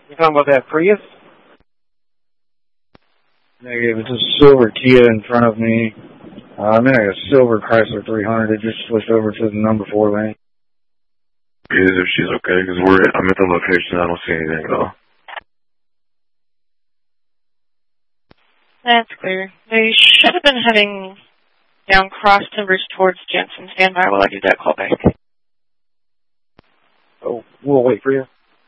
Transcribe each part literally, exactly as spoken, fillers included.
You talking about that Prius? Negative. It's a silver Kia in front of me. Uh, I'm in a silver Chrysler three hundred. It just switched over to the number four lane. Is if she's okay, because we're I'm at the location. I don't see anything at all. That's clear. They should have been heading down cross timbers towards Jensen. Stand by while I do that call back. Oh, we'll wait for you.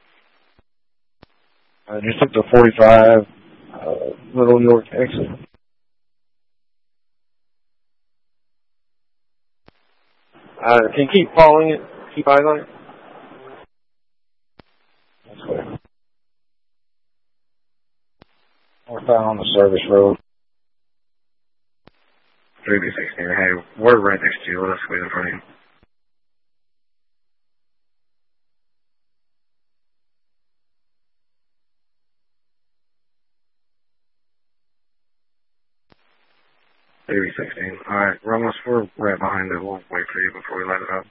I just took the forty-five uh, Little York exit. Uh, can you keep following it? Keep eyes on it? That's clear. Northbound on the service road. three B sixteen, hey, we're right next to you. Let's wait in front of you. three B sixteen. Alright, Ramos, we're right behind it. We'll wait for you before we light it up.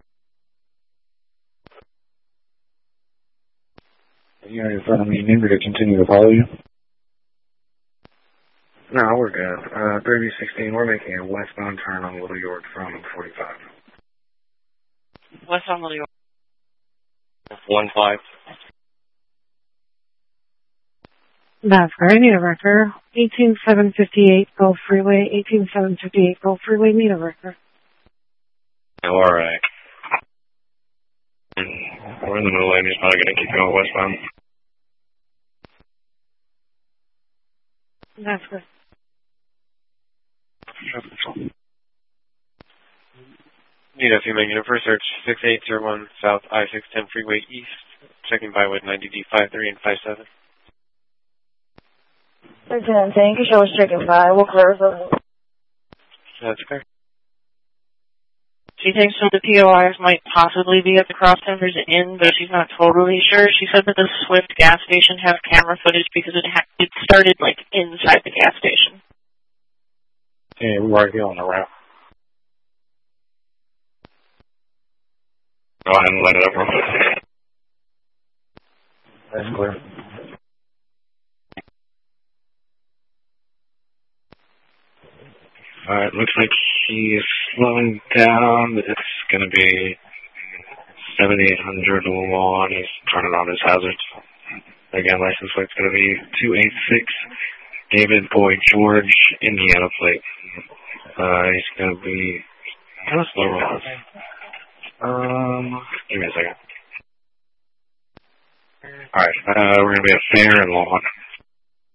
You're in front of me. You need me to continue to follow you? No, we're good. Uh, three B sixteen, we're making a westbound turn on Little York from forty-five. West on Little York. One five. That's right. I need a record. eighteen seven fifty-eight Gulf Freeway. eighteen seven fifty-eight Gulf Freeway. Need a record. Oh, all right. We're in the middle lane. He's probably going to keep going westbound. That's good. Need if you making a first search. six eight zero one South I six ten Freeway East. Checking byway ninety D five three and five seven. Lieutenant, thank you. Show us checking five. We'll clarify. That's fair. She thinks some of the P O Is might possibly be at the cross timbers inn, but she's not totally sure. She said that the Swift gas station has camera footage because it ha- it started, like, inside the gas station. Yeah, we were here on the route. Go ahead and light it up real quick. That's clear. Alright, looks like he's slowing down. It's going to be seventy-eight hundred along. He's turning on his hazards. Again, license plate's going to be two eight six David Boy George, Indiana plate. Uh, he's going to be kind of slow with us. Um, give me a second. Alright, uh, we're going to be at Fair and Lawn.